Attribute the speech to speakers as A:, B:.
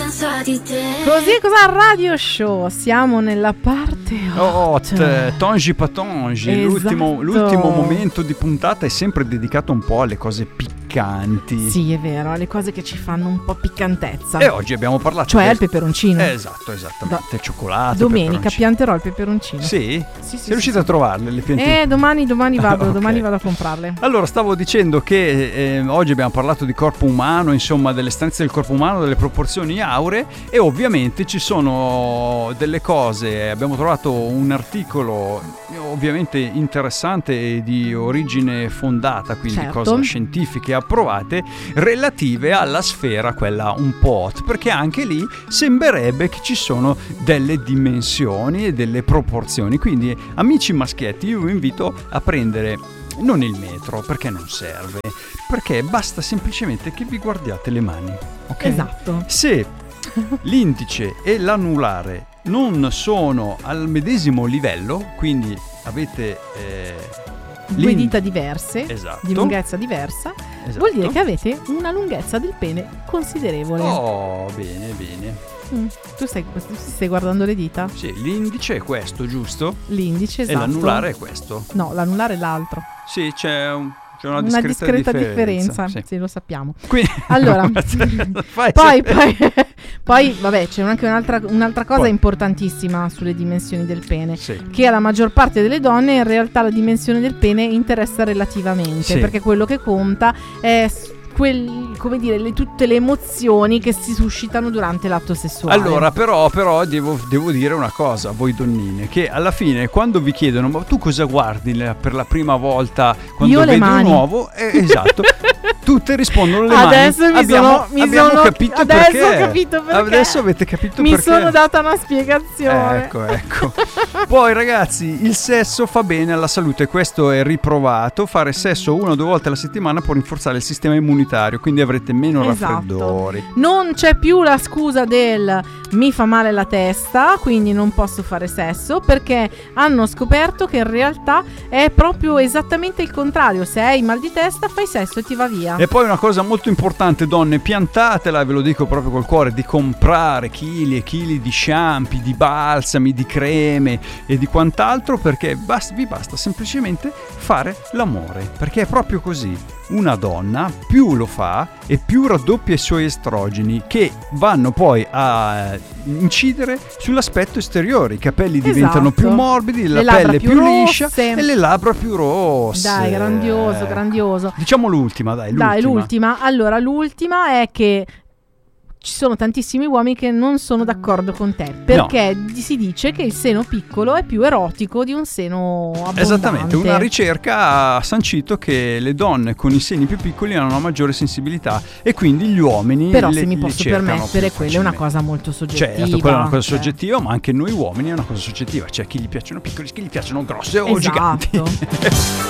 A: senza di te.
B: Così cos'ha Radio Show? Siamo nella parte hot.
C: Tongi patongi.
B: Esatto.
C: L'ultimo momento di puntata è sempre dedicato un po' alle cose piccanti.
B: Sì, è vero, alle cose che ci fanno un po' piccantezza.
C: E oggi abbiamo parlato,
B: cioè al peperoncino.
C: Esatto, esattamente. Cioccolato.
B: Domenica pianterò il peperoncino.
C: Sì?
B: Sì,
C: Sei riuscito a trovarle le piantine?
B: Domani vado,
C: Okay.
B: domani vado a comprarle.
C: Allora, stavo dicendo che oggi abbiamo parlato di corpo umano, insomma, delle stranezze del corpo umano, delle proporzioni auree, e ovviamente ci sono delle cose. Abbiamo trovato un articolo ovviamente interessante e di origine fondata, quindi
B: certo,
C: cose scientifiche approvate, relative alla sfera, quella un po' hot, perché anche lì sembrerebbe che ci sono delle dimensioni e delle proporzioni. Quindi, amici maschietti, io vi invito a prendere non il metro, perché non serve, perché basta semplicemente che vi guardiate le mani, ok?
B: Esatto.
C: Se l'indice e l'anulare non sono al medesimo livello, quindi avete
B: due dita diverse,
C: esatto,
B: di lunghezza diversa,
C: esatto,
B: vuol dire che avete una lunghezza del pene considerevole.
C: Oh, bene, bene.
B: Tu stai guardando le dita?
C: Sì, l'indice è questo, giusto?
B: L'indice, esatto.
C: E l'anulare è questo.
B: No, l'anulare è l'altro.
C: Sì, c'è una
B: Una
C: discreta
B: differenza.
C: Sì.
B: Sì, lo sappiamo.
C: Quindi,
B: Allora,
C: poi
B: poi vabbè, c'è anche un'altra cosa
C: Poi.
B: importantissima sulle dimensioni del pene,
C: sì.
B: che alla maggior parte delle donne in realtà la dimensione del pene interessa relativamente,
C: Sì.
B: perché quello che conta è come dire, tutte le emozioni che si suscitano durante l'atto sessuale.
C: Allora, però devo dire una cosa a voi donnine, che alla fine quando vi chiedono ma tu cosa guardi per la prima volta quando
B: Io le
C: vedi
B: mani.
C: un uovo, esatto, tutte rispondono le
B: Adesso
C: mani. Abbiamo capito
B: adesso
C: perché.
B: ho capito perché.
C: Adesso avete capito
B: Mi
C: perché.
B: sono data una spiegazione.
C: Ecco. Poi ragazzi, il sesso fa bene alla salute, questo è riprovato. Fare sesso 1 o 2 volte alla settimana può rinforzare il sistema immunitario, quindi avrete meno raffreddori.
B: Non c'è più la scusa del mi fa male la testa, quindi non posso fare sesso, perché hanno scoperto che in realtà è proprio esattamente il contrario. Se hai mal di testa, fai sesso e ti va via.
C: E poi una cosa molto importante, donne, piantatela, ve lo dico proprio col cuore, di comprare chili e chili di shampoo, di balsami, di creme e di quant'altro, perché vi basta semplicemente fare l'amore, perché è proprio così. Una donna più lo fa e più raddoppia i suoi estrogeni, che vanno poi a incidere sull'aspetto esteriore. I capelli diventano più morbidi, la pelle più liscia e le labbra più rosse.
B: Dai, grandioso.
C: Diciamo l'ultima.
B: Allora, l'ultima è che ci sono tantissimi uomini che non sono d'accordo con te, perché si dice che il seno piccolo è più erotico di un seno abbondante.
C: Esattamente, una ricerca ha sancito che le donne con i seni più piccoli hanno una maggiore sensibilità e quindi gli uomini
B: però se mi posso permettere,
C: più
B: quella è una cosa molto soggettiva.
C: Certo, quella è una cosa soggettiva, ma anche noi uomini è una cosa soggettiva. C'è chi gli piacciono piccoli, chi gli piacciono grosse o giganti.